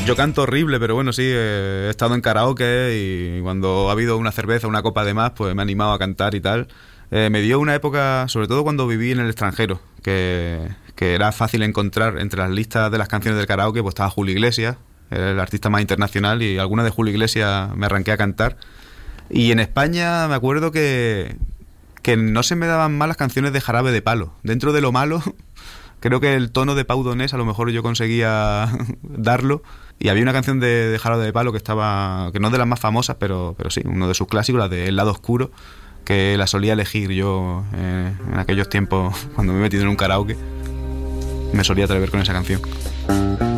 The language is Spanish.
Yo canto horrible, pero bueno, sí, he estado en karaoke y cuando ha habido una cerveza, una copa de más, pues me he animado a cantar y tal. Me dio una época, sobre todo cuando viví en el extranjero, que era fácil encontrar entre las listas de las canciones del karaoke, pues estaba Julio Iglesias, era el artista más internacional, y alguna de Julio Iglesias me arranqué a cantar. Y en España me acuerdo que no se me daban mal las canciones de Jarabe de Palo. Dentro de lo malo, creo que el tono de Pau Donés a lo mejor yo conseguía darlo. Y había una canción de Jarabe de Palo que no es de las más famosas, pero sí, uno de sus clásicos, la de El lado oscuro, que la solía elegir yo en aquellos tiempos cuando me he metido en un karaoke. Me solía atrever con esa canción.